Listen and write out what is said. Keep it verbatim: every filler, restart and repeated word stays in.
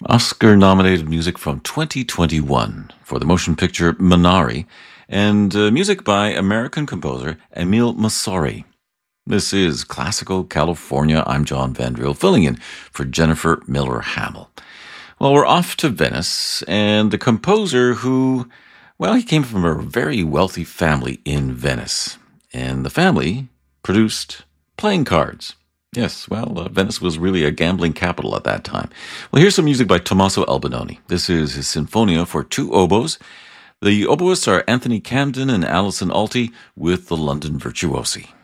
Oscar-nominated music from twenty twenty-one for the motion picture Minari, and uh, music by American composer Emile Mosseri. This is Classical California. I'm John Vandriel, filling in for Jennifer Miller-Hamill. Well, we're off to Venice, and the composer who, well, he came from a very wealthy family in Venice, and the family produced playing cards. Yes, well, uh, Venice was really a gambling capital at that time. Well, here's some music by Tommaso Albinoni. This is his Sinfonia for two oboes. The oboists are Anthony Camden and Alison Alty with the London Virtuosi.